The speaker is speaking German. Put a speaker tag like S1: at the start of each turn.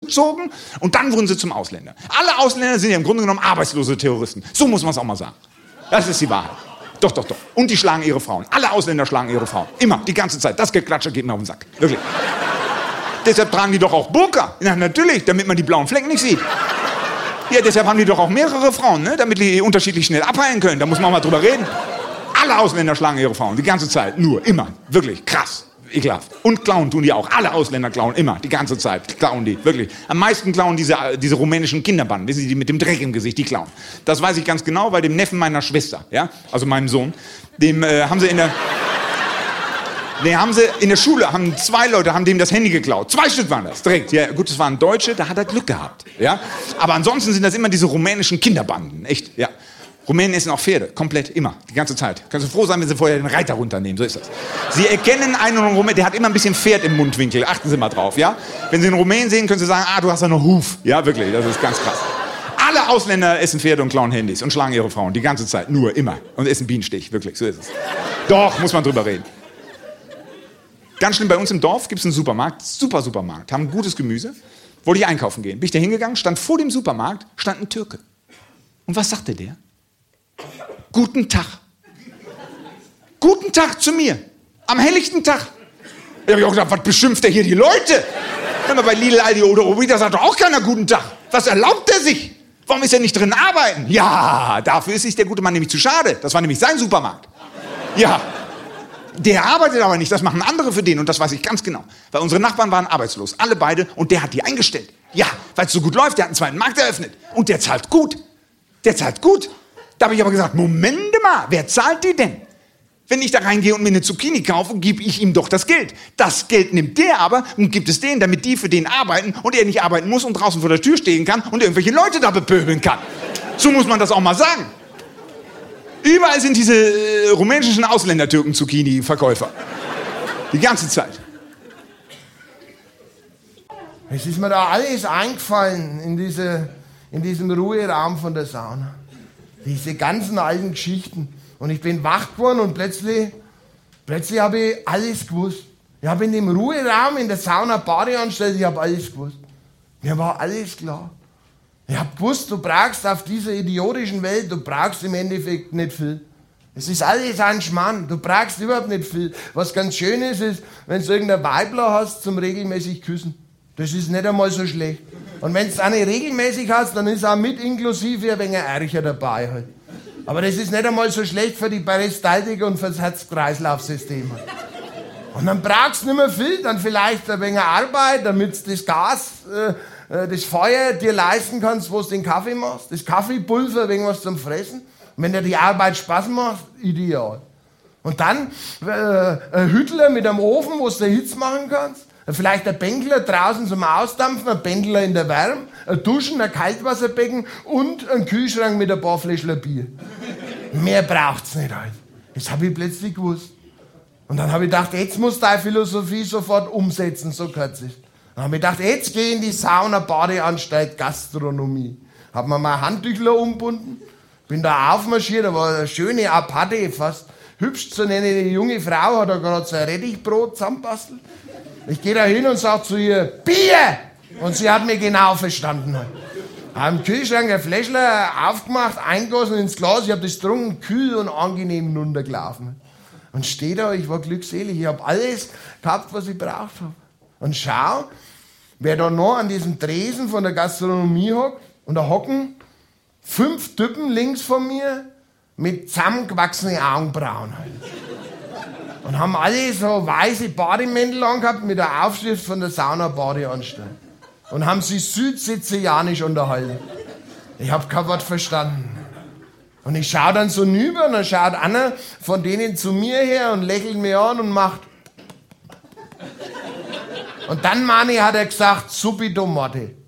S1: losgezogen und dann wurden sie zum Ausländer. Alle Ausländer sind ja im Grunde genommen arbeitslose Terroristen. So muss man es auch mal sagen. Das ist die Wahrheit. Doch. Und die schlagen ihre Frauen. Alle Ausländer schlagen ihre Frauen. Immer, die ganze Zeit. Das Geklatsche geht mir auf den Sack. Wirklich. Deshalb tragen die doch auch Burka. Ja, natürlich, damit man die blauen Flecken nicht sieht. Ja, deshalb haben die doch auch mehrere Frauen, ne? Damit die unterschiedlich schnell abheilen können. Da muss man auch mal drüber reden. Alle Ausländer schlagen ihre Frauen. Die ganze Zeit. Nur, immer. Wirklich, krass. Ekelhaft. Und klauen tun die auch. Alle Ausländer klauen immer. Die ganze Zeit klauen die. Wirklich. Am meisten klauen diese rumänischen Kinderbanden. Wissen Sie, die mit dem Dreck im Gesicht, die klauen. Das weiß ich ganz genau, bei dem Neffen meiner Schwester, ja? Also meinem Sohn. Dem haben sie in der Schule, haben 2 Leute, haben dem das Handy geklaut. 2 Stück waren das, direkt. Ja, gut, das waren Deutsche, da hat er Glück gehabt. Ja? Aber ansonsten sind das immer diese rumänischen Kinderbanden. Echt, ja. Rumänen essen auch Pferde, komplett, immer, die ganze Zeit. Kannst du froh sein, wenn sie vorher den Reiter runternehmen, so ist das. Sie erkennen einen Rumänen, der hat immer ein bisschen Pferd im Mundwinkel, achten Sie mal drauf, ja. Wenn Sie einen Rumänen sehen, können Sie sagen, du hast ja noch Huf. Ja, wirklich, das ist ganz krass. Alle Ausländer essen Pferde und klauen Handys und schlagen ihre Frauen, die ganze Zeit, nur, immer. Und essen Bienenstich, wirklich, so ist es. Doch, muss man drüber reden. Ganz schlimm, bei uns im Dorf gibt es einen Supermarkt, super Supermarkt, haben gutes Gemüse. Wollte ich einkaufen gehen. Bin ich da hingegangen, stand vor dem Supermarkt, stand ein Türke. Und was sagte der? Guten Tag. Guten Tag zu mir. Am helllichten Tag. Da habe ich auch gedacht, was beschimpft der hier die Leute? Wenn man bei Lidl, Aldi oder Obi, da sagt doch auch keiner guten Tag. Was erlaubt er sich? Warum ist er nicht drin arbeiten? Ja, dafür ist sich der gute Mann nämlich zu schade. Das war nämlich sein Supermarkt. Ja. Der arbeitet aber nicht, das machen andere für den und das weiß ich ganz genau. Weil unsere Nachbarn waren arbeitslos, alle beide, und der hat die eingestellt. Ja, weil es so gut läuft, der hat einen zweiten Markt eröffnet. Und der zahlt gut. Der zahlt gut. Da habe ich aber gesagt, Moment mal, wer zahlt die denn? Wenn ich da reingehe und mir eine Zucchini kaufe, gebe ich ihm doch das Geld. Das Geld nimmt der aber und gibt es denen, damit die für den arbeiten und er nicht arbeiten muss und draußen vor der Tür stehen kann und irgendwelche Leute da bepöbeln kann. So muss man das auch mal sagen. Überall sind diese rumänischen Ausländer-Türken-Zucchini-Verkäufer. Die ganze Zeit.
S2: Es ist mir da alles eingefallen in diesem Ruheraum von der Sauna. Diese ganzen alten Geschichten. Und ich bin wach geworden und plötzlich habe ich alles gewusst. Ich habe in dem Ruheraum in der Sauna Badeanstalt, ich habe alles gewusst. Mir war alles klar. Ich habe gewusst, du brauchst auf dieser idiotischen Welt, du brauchst im Endeffekt nicht viel. Es ist alles ein Schmarrn, du brauchst überhaupt nicht viel. Was ganz schön ist, wenn du irgendein Weibler hast zum regelmäßig küssen. Das ist nicht einmal so schlecht. Und wenn du es auch nicht regelmäßig hast, dann ist auch mit inklusive ein wenig Ärger dabei halt. Aber das ist nicht einmal so schlecht für die Peristaltik und für das Herz-Kreislauf-System. Und dann brauchst du nicht mehr viel, dann vielleicht ein wenig Arbeit, damit du das Gas, das Feuer dir leisten kannst, wo du den Kaffee machst. Das Kaffeepulver, irgendwas zum Fressen. Und wenn dir die Arbeit Spaß macht, ideal. Und dann ein Hüttler mit einem Ofen, wo du Hitze machen kannst. Vielleicht ein Bänkler draußen zum Ausdampfen, ein Bänkler in der Wärme, ein Duschen, ein Kaltwasserbecken und ein Kühlschrank mit ein paar Fläschchen Bier. Mehr braucht's nicht halt. Das habe ich plötzlich gewusst. Und dann habe ich gedacht, jetzt musst du deine Philosophie sofort umsetzen, so kurz ist. Dann habe ich gedacht, jetzt gehe ich in die Sauna, Badeanstalt, Gastronomie. Habe mir mal Handtüchler umbunden, bin da aufmarschiert, da war eine schöne Aparte, fast hübsch zu nennen. Die junge Frau hat da gerade so ein Rettichbrot zusammenbastelt. Ich gehe da hin und sage zu ihr, Bier! Und sie hat mich genau verstanden. Habe im Kühlschrank ein Fläschchen aufgemacht, eingegossen ins Glas, ich habe das getrunken, kühl und angenehm runtergelaufen. Und stehe da, ich war glückselig, ich habe alles gehabt, was ich braucht habe. Und schau, wer da noch an diesem Tresen von der Gastronomie hockt, und da hocken 5 Typen links von mir mit zusammengewachsenen Augenbrauen. Und haben alle so weiße Bademäntel angehabt mit der Aufschrift von der Sauna-Badeanstalt. Und haben sich südsizilianisch unterhalten. Ich habe kein Wort verstanden. Und ich schaue dann so rüber und dann schaut einer von denen zu mir her und lächelt mich an und macht. Und dann, Mani, hat er gesagt, subito morte.